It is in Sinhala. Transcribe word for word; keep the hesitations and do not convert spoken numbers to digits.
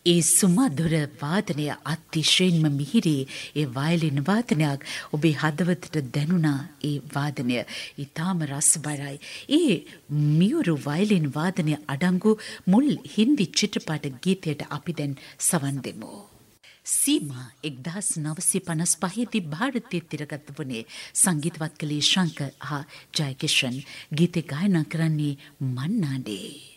ඒ සුමధుර වාදනය අතිශයින්ම මිහිරි ඒ වයලින් වාදනයක් ඔබේ හදවතට දැනුණා. ඒ වාදනය ඊටාම රසබරයි. ඒ මියුරු වයලින් වාදනය අඩංගු මුල් හින්දි චිත්‍රපට ගීතයට අපි දැන් සවන් දෙමු. සීමා එක්දහස් නවසිය පනස් පහේදී ಭಾರತයේ තිරගත වුණේ සංගීතවත් කළේ ශංකර් හා ජයකිෂන්. ගීතය ගායනා කරන්නේ මන්නාඩේ.